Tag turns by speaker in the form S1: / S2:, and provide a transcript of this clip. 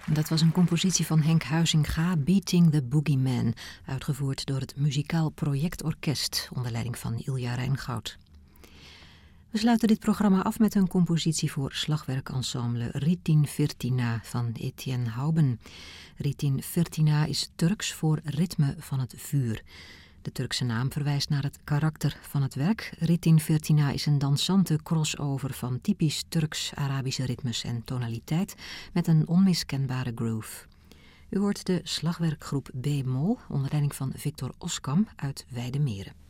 S1: Dat was een compositie van Henk Huizinga, Beating the Boogeyman, uitgevoerd door het Muzikaal Projectorkest onder leiding van Ilja Rijngoud. We sluiten dit programma af met een compositie voor slagwerkensemble Ritin Firtina van Etienne Houben. Ritin Firtina is Turks voor ritme van het vuur. De Turkse naam verwijst naar het karakter van het werk. Ritin Firtina is een dansante crossover van typisch Turks-Arabische ritmes en tonaliteit met een onmiskenbare groove. U hoort de slagwerkgroep B-Mol onder leiding van Victor Oskam uit Weidemeren.